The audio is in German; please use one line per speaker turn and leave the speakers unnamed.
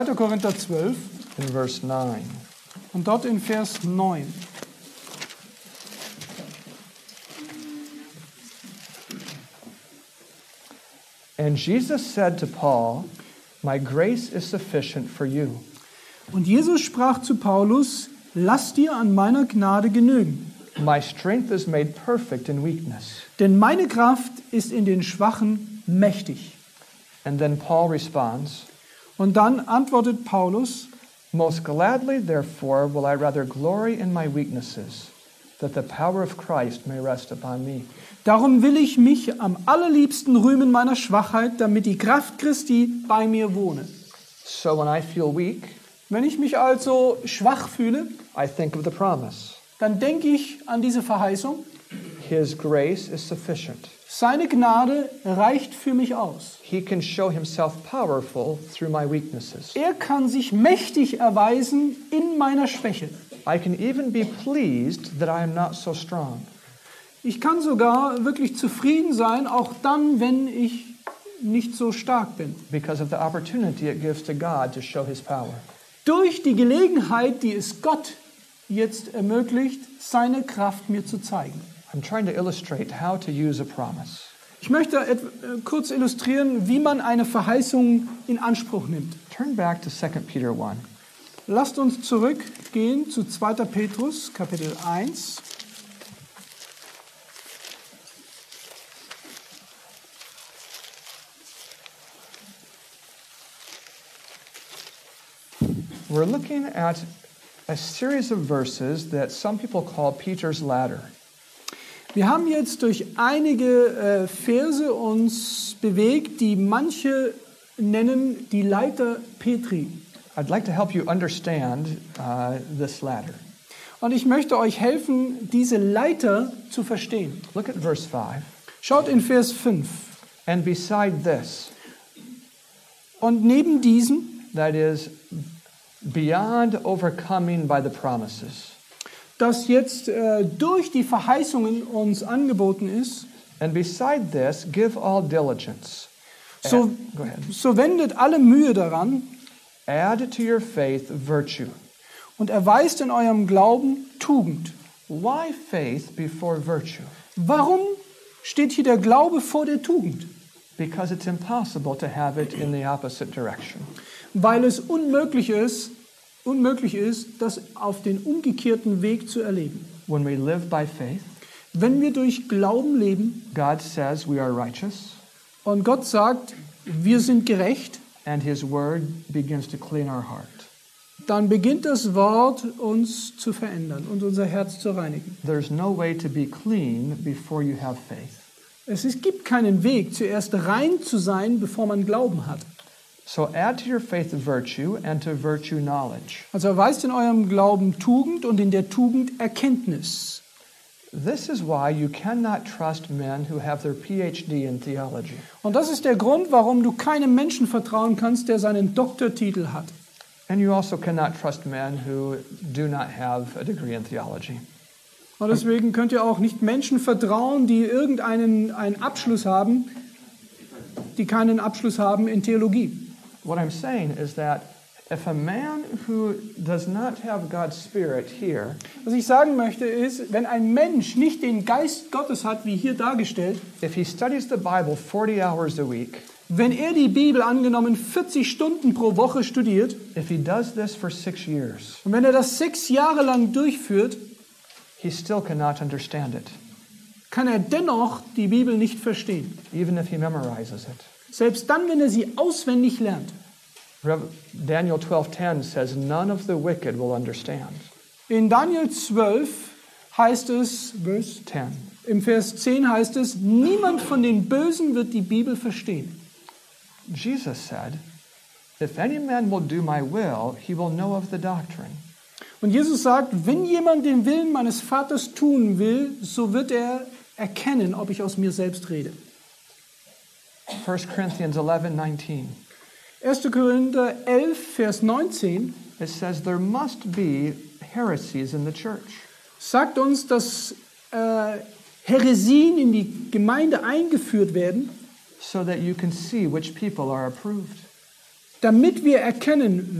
2. Korinther 12
in verse 9.
und dort in Vers 9.
And Jesus said to Paul, "My grace is sufficient for you."
Und Jesus sprach zu Paulus, lass dir an meiner Gnade genügen,
My strength is made perfect in weakness.
denn meine Kraft ist in den Schwachen mächtig.
And then Paul responds,
Und dann antwortet Paulus,
"Most gladly, therefore, will I rather glory in my weaknesses, that the power of Christ may rest upon me."
darum will ich mich am allerliebsten rühmen meiner Schwachheit, damit die Kraft Christi bei mir wohne.
So when I feel weak,
Wenn ich mich also schwach fühle,
I think of the promise.
dann denke ich an diese Verheißung.
His grace is sufficient.
Seine Gnade reicht für mich aus.
He can show himself powerful through my weaknesses.
Er kann sich mächtig erweisen in meiner Schwäche.
I can even be pleased that I am not so strong.
Ich kann sogar wirklich zufrieden sein, auch dann, wenn ich nicht so stark bin.
Because of the opportunity it gives to God to show his power.
Durch die Gelegenheit, die es Gott jetzt ermöglicht, seine Kraft mir zu zeigen.
I'm trying to illustrate how to use a promise.
Ich möchte kurz illustrieren, wie man eine Verheißung in Anspruch nimmt.
Turn back to 2 Peter 1.
Lasst uns zurückgehen zu 2. Petrus, Kapitel 1.
We're looking at a series of verses that some people call Peter's ladder.
Wir haben jetzt durch einige Verse uns bewegt, die manche nennen die Leiter Petri.
I'd like to help you understand this ladder.
Und ich möchte euch helfen, diese Leiter zu verstehen.
Look at verse 5.
Schaut in Vers 5.
And beside this,
Und neben diesen,
that is, beyond overcoming by the promises.
das jetzt durch die Verheißungen uns angeboten ist,
And beside this, give all diligence.
so,
Go ahead.
so wendet alle Mühe daran
Add to your faith virtue.
und erweist in eurem Glauben Tugend.
Why faith before virtue?
Warum steht hier der Glaube vor der Tugend?
Because it's impossible to have it in the opposite direction.
Weil es unmöglich ist, das auf den umgekehrten Weg zu erleben.
When we live by faith,
Wenn wir durch Glauben leben
God says we are righteous,
und Gott sagt, wir sind gerecht,
and His Word begins to clean our heart.
dann beginnt das Wort uns zu verändern und unser Herz zu reinigen.
There's no way to be clean before you have faith.
Gibt keinen Weg, zuerst rein zu sein, bevor man Glauben hat.
So add to your faith virtue, and to virtue knowledge.
Also erweist in eurem Glauben Tugend und in der Tugend Erkenntnis.
This is why you cannot trust men who have their PhD in theology.
Und das ist der Grund, warum du keinem Menschen vertrauen kannst, der seinen Doktortitel hat.
And you also cannot trust men who do not have a degree in theology.
Und deswegen könnt ihr auch nicht Menschen vertrauen, die einen Abschluss haben, die keinen Abschluss haben in Theologie.
What I'm saying is that if a man who does not have God's Spirit here,
Was ich sagen möchte ist, wenn ein Mensch nicht den Geist Gottes hat, wie hier dargestellt,
if he studies the Bible 40 hours a week,
wenn er die Bibel angenommen 40 Stunden pro Woche studiert
if he does this for 6 years,
und wenn er das 6 Jahre lang durchführt,
he still cannot understand it,
kann er dennoch die Bibel nicht verstehen.
even if he memorizes it.
Selbst dann, wenn er sie auswendig lernt.
Daniel 12:10 says, "None of the wicked will understand."
In Daniel 12 heißt es, im Vers 10 heißt es, niemand von den Bösen wird die Bibel verstehen.
Jesus said, "If any man will do my will, he will know of the doctrine."
Und Jesus sagt, wenn jemand den Willen meines Vaters tun will, so wird er erkennen, ob ich aus mir selbst rede.
1 Corinthians 11:19.
1. Korinther 11, Vers 19
It says there must be heresies in the church.
sagt uns, dass Häresien in die Gemeinde eingeführt werden,
so that you can see which people are approved.
damit wir erkennen,